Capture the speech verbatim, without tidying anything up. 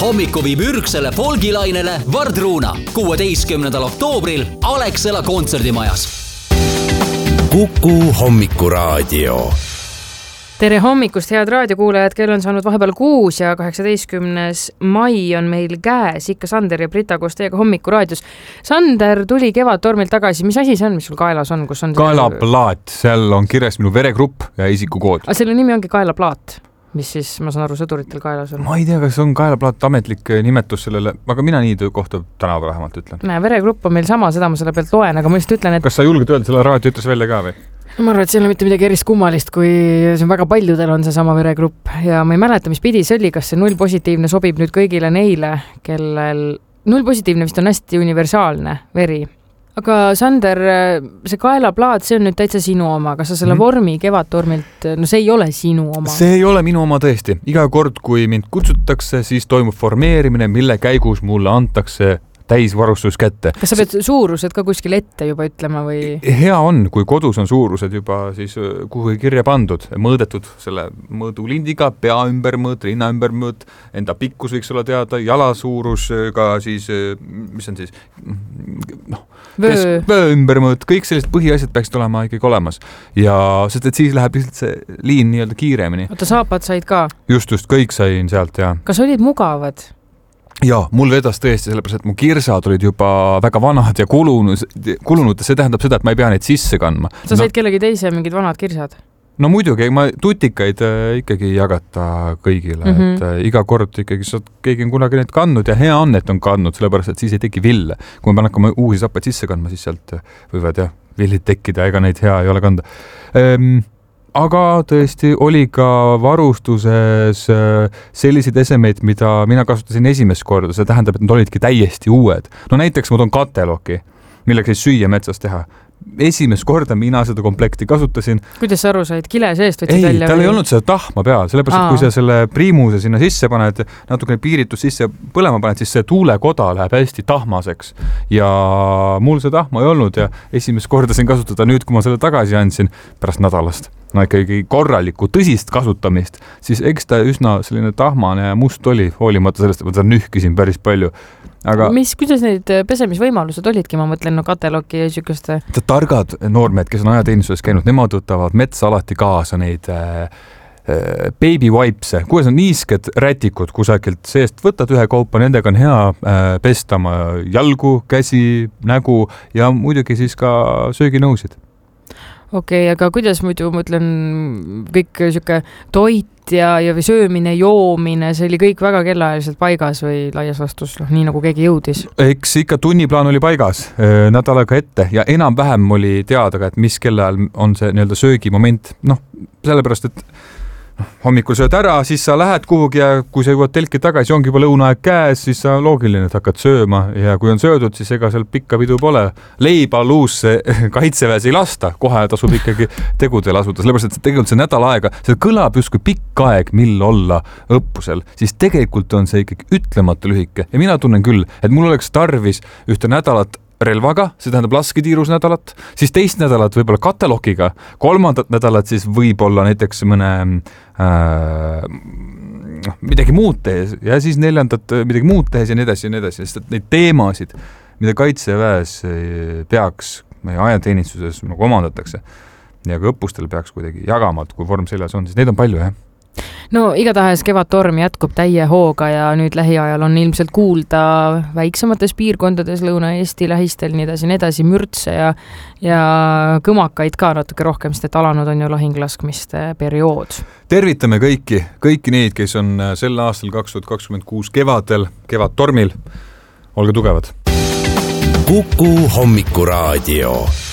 hommiku viib ürgsele folgilainele Vardruuna kuueteistkümnendal oktoobril Alexela kontserdimajas. Kuku hommikuraadio. Tere hommikust, head raadiokuulajad, kell on saanud vahepeal kuus ja kaheksateistkümnes mai on meil käes ikka Sander ja Brita koos teiega hommikuraadios. Sander tuli Kevadtormilt tagasi. Mis asi see on, mis sul kaelas on? Kus on kaelaplaat, seal on kirjas minu veregrupp ja isikukood. Aga selle nimi ongi kaelaplaat, mis siis, ma saan aru, sõduritel kaelas on. Ma ei tea, kas on kaelaplaat ametlik nimetus sellele, aga mina nii kohta tänava vähemalt ütlen. Näe, veregrupp on meil sama, seda ma selle pealt loen, aga ma just ütlen, et... Kas sa julged öelda selle raadio ütles välja ka või? No, ma arvan, et see ei ole mitte midagi erist kummalist, kui see on väga paljudel on see sama veregrupp ja ma ei mäleta, mis pidi see oli, kas see null positiivne sobib nüüd kõigile neile, kellel null positiivne vist on hästi universaalne veri. Aga Sander, see kaelaplaat, see on nüüd täitsa sinu oma, kas sa selle mm-hmm. vormi Kevadtormilt, no see ei ole sinu oma? See ei ole minu oma tõesti. Iga kord, kui mind kutsutakse, siis toimub formeerimine, mille käigus mulle antakse täisvarustus kätte. Kas sa pead suurused ka kuskil ette juba ütlema või? Hea on, kui kodus on suurused juba siis kuhu kirja pandud, mõõdetud selle mõõdulindiga, pea ümber mõõt, rinna ümber mõõt, enda pikkus võiks olla teada, jala suurus ka siis, mis on siis, noh, kes, vöö ümber mõõt, kõik sellised põhiasjad peaksid olema ikkagi olemas. Ja sest, et siis läheb lihtsalt see liin nii-öelda kiiremini. Oota, saapad said ka? Just, just, kõik sain sealt, ja. Kas olid mugavad? Ja, mul vedas tõesti sellepärast, et mu kirsad olid juba väga vanad ja kulunud, kulunud ja see tähendab seda, et ma ei pea neid sisse kandma. Sa said no, kellegi teise mingid vanad kirsad? No muidugi, ma tutikaid äh, ikkagi jagata kõigile, mm-hmm. et äh, iga kord ikkagi saad, keegi on kunagi neid kandnud ja hea on, et on kandnud, sellepärast, et siis ei teki ville. Kui ma pean hakkama uusi sappaid sisse kandma, siis sealt võivad jah, villid tekkida, ega neid hea ei ole kanda. Ehm, Aga tõesti oli ka varustuses selliseid esemeid, mida mina kasutasin esimest korda. See tähendab, et nad olidki täiesti uued. No näiteks ma toon kateloki, millega siis süüa metsas teha. Esimest korda mina seda komplekti kasutasin. Kuidas sa aru said? Kile seest võtsid ei, välja? Ei, tal või? Ei olnud seda tahma peal. Sellepärast, Aa. et kui sa selle priimuse sinna sisse paned, natukene piiritus sisse põlema paned, siis see tuulekoda läheb hästi tahmaseks. Ja mul see tahma ei olnud ja esimest korda siin kasutada nüüd, kui ma selle tagasi andsin pärast nädalast. No ikkagi korralikku tõsist kasutamist, siis eks ta üsna selline tahmane ja must oli, hoolimata sellest, et ma seda nühkisin päris palju. Aga mis, kuidas neid pesemisvõimalused olidki, ma mõtlen, no kateloki ja sükeste? Targad noormed, kes on ajateenistuses käinud, nemad võtavad metsa alati kaasa neid äh, baby wipes, kuidas on niisked rätikud kusagilt seest, võtad ühe kaupa, nendega on hea äh, pestama jalgu, käsi, nägu ja muidugi siis ka sööginõusid. Okei, okay, aga kuidas muidu, ma ütlen, kõik süke toit ja, ja söömine, joomine, see oli kõik väga kellaajaliselt paigas või laias lastus, nii nagu keegi jõudis? Eks ikka tunniplaan oli paigas nädalaga ette ja enam-vähem oli teada, et mis kellaajal on see nii-öelda söögimoment. Noh, sellepärast, et hommikul sööd ära, siis sa lähed kuhugi ja kui sa jõuad telki tagasi, ongi juba lõunaaeg käes, siis sa loogiline, et hakkad sööma ja kui on söödud, siis ega seal pikka pidu pole. Leiba luusse kaitseväes ei lasta, kohe tasub ikkagi tegudel asuda, sellepärast, et tegelikult see nädal aega, see kõlab just kui pikk aeg, mil olla õppusel, siis tegelikult on see ikkagi ütlematu lühike ja mina tunnen küll, et mul oleks tarvis ühte nädalat relvaga, see tähendab lasketiirus nädalat, siis teist nädalat võib-olla katelokiga, kolmandat nädalat siis võib-olla näiteks mõne äh, midagi muud tehes ja siis neljandat midagi muud tehes ja nii edasi ja nii edasi, sest et neid teemasid, mida kaitseväes peaks meie ajateenistuses nagu omandatakse ja ka õppustel peaks kuidagi jagama, kui vorm seljas on, siis neid on palju, jah. No igatahes Kevadtorm jätkub täie hooga ja nüüd lähiajal on ilmselt kuulda väiksemates piirkondades Lõuna-Eesti lähistel nii edasi, nii edasi mürtse ja, ja kõmakaid ka natuke rohkem, sest et alanud on ju lahinglaskmiste periood. Tervitame kõiki, kõiki neid, kes on sel aastal kaks tuhat kakskümmend kuus kevadel, Kevadtormil. Olge tugevad. Kuku hommikuraadio.